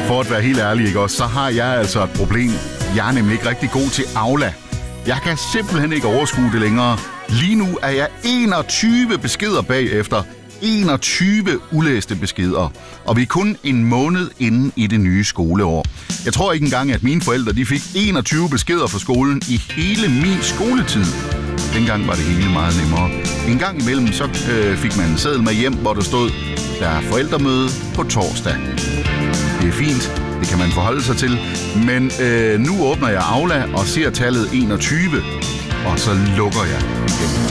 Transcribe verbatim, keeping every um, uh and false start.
For at være helt ærlig, ikke også, så har jeg altså et problem. Jeg er nemlig ikke rigtig god til Aula. Jeg kan simpelthen ikke overskue det længere. Lige nu er jeg enogtyve beskeder bagefter. enogtyve ulæste beskeder. Og vi er kun en måned inde i det nye skoleår. Jeg tror ikke engang, at mine forældre de fik enogtyve beskeder fra skolen i hele min skoletid. Dengang var det hele meget nemmere. En gang imellem så øh, fik man en seddel med hjem, hvor der stod, der er forældremøde på torsdag. Det er fint, det kan man forholde sig til. Men øh, nu åbner jeg Aula og ser tallet enogtyve, og så lukker jeg igen.